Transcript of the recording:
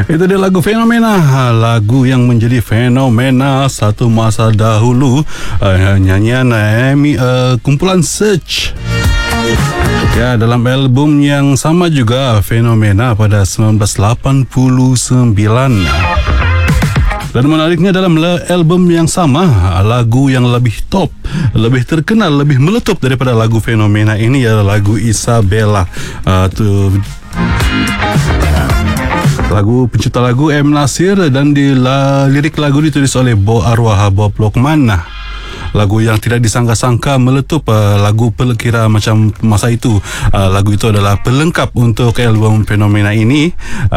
Itu dia lagu Fenomena, lagu yang menjadi fenomena satu masa dahulu. Nyanyian Amy, kumpulan Search. Ya, dalam album yang sama juga, Fenomena, pada 1989. Dan menariknya, dalam album yang sama, lagu yang lebih top, lebih terkenal, lebih meletup daripada lagu Fenomena ini adalah lagu Isabella. Lagu pencipta lagu M. Nasir, dan lirik lagu ditulis oleh arwah Bob Lokman. Lagu yang tidak disangka-sangka meletup, lagu kira macam masa itu. Lagu itu adalah pelengkap untuk album Fenomena ini.